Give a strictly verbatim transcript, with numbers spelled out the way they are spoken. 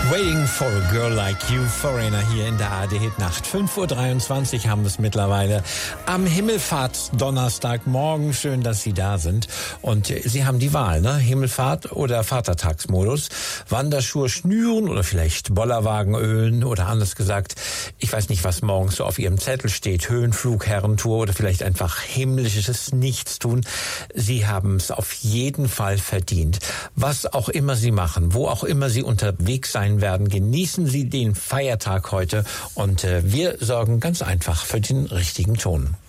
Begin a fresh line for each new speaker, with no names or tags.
Waiting for a Girl Like You, Foreigner hier in der A R D-Hit-Nacht. fünf Uhr dreiundzwanzig haben wir es mittlerweile am Himmelfahrtsdonnerstagmorgen. Schön, dass Sie da sind. Und Sie haben die Wahl, ne? Himmelfahrt oder Vatertagsmodus. Wanderschuhe schnüren oder vielleicht Bollerwagen ölen oder anders gesagt, ich weiß nicht, was morgens so auf Ihrem Zettel steht. Höhenflug, Herrentour oder vielleicht einfach himmlisches Nichtstun. Sie haben es auf jeden Fall verdient. Was auch immer Sie machen, wo auch immer Sie unterwegs sein werden, genießen Sie den Feiertag heute und äh, wir sorgen ganz einfach für den richtigen Ton.